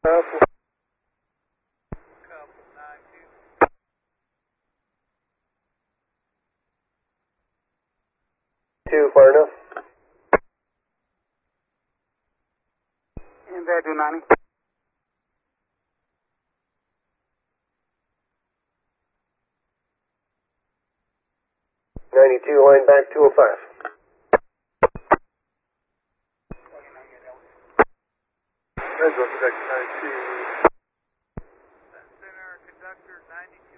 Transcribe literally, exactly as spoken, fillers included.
Couple. Couple nine two. Two, far enough. In bed two ninety. ninety-two, line back two oh five. Red Road, conductor ninety-two. Center conductor ninety-two.